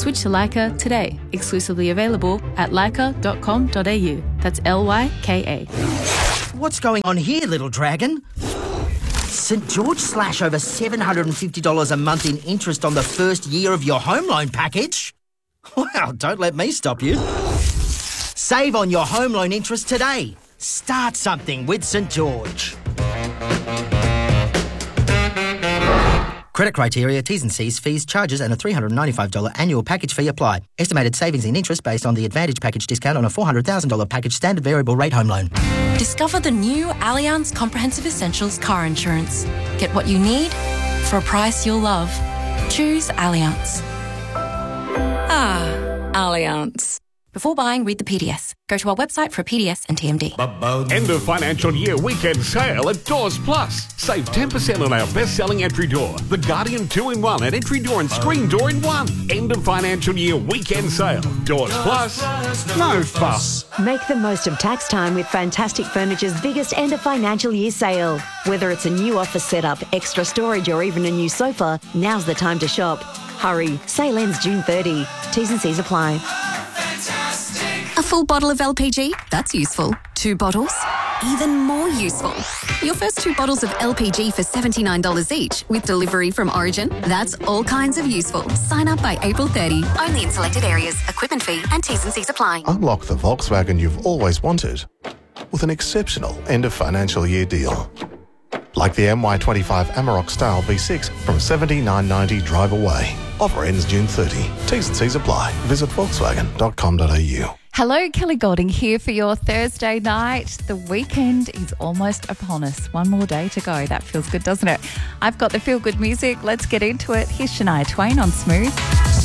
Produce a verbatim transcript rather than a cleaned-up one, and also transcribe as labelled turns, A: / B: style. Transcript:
A: Switch to Leica today. Exclusively available at leica dot com dot a u. That's L Y K A.
B: What's going on here, little dragon? St George slash over seven hundred fifty dollars a month in interest on the first year of your home loan package? Wow, don't let me stop you. Save on your home loan interest today. Start something with St George. Credit criteria, T's and C's, fees, charges and a three hundred ninety-five dollars annual package fee apply. Estimated savings in interest based on the Advantage package discount on a four hundred thousand dollars package standard variable rate home loan.
C: Discover the new Allianz Comprehensive Essentials car insurance. Get what you need for a price you'll love. Choose Allianz. Ah, Allianz. Before buying, read the P D S. Go to our website for a P D S and T M D.
D: End of financial year weekend sale at Doors Plus. Save ten percent on our best-selling entry door, the Guardian two in one and entry door and screen door in one. End of financial year weekend sale. Doors Plus. No fuss.
E: Make the most of tax time with Fantastic Furniture's biggest end of financial year sale. Whether it's a new office setup, extra storage or even a new sofa, now's the time to shop. Hurry, sale ends June thirtieth. T's and C's apply.
F: A full bottle of L P G? That's useful. Two bottles? Even more useful. Your first two bottles of L P G for seventy-nine dollars each with delivery from Origin? That's all kinds of useful. Sign up by April thirtieth. Only in selected areas. Equipment fee and T's and C's apply.
G: Unlock the Volkswagen you've always wanted with an exceptional end of financial year deal. Like the M Y twenty-five Amarok Style V six from seventy-nine ninety drive away. Offer ends June thirtieth. T's and C's apply. Visit volkswagen dot com dot a u.
H: Hello, Kelly Golding here for your Thursday night. The weekend is almost upon us. One more day to go. That feels good, doesn't it? I've got the feel-good music. Let's get into it. Here's Shania Twain on Smooth.